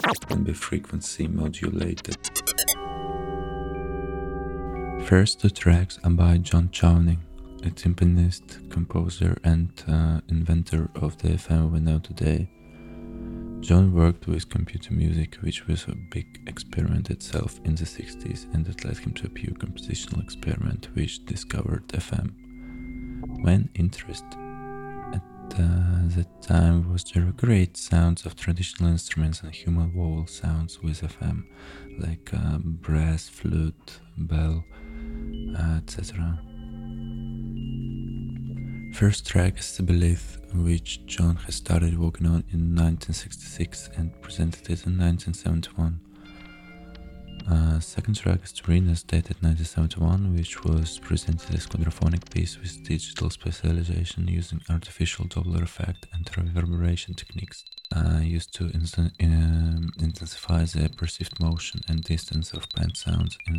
can be frequency modulated. First two tracks are by John Chowning, a timpanist, composer and inventor of the FM we know today. John worked with computer music, which was a big experiment itself in the 60s, and it led him to a pure compositional experiment which discovered FM. Main interest at that time was the great sounds of traditional instruments and human vowel sounds with FM, like brass, flute, bell, etc. First track is The Belief, which John has started working on in 1966 and presented it in 1971. Second track is Venus, dated 1971, which was presented as quadraphonic piece with digital specialization using artificial Doppler effect and reverberation techniques used to intensify the perceived motion and distance of band sounds in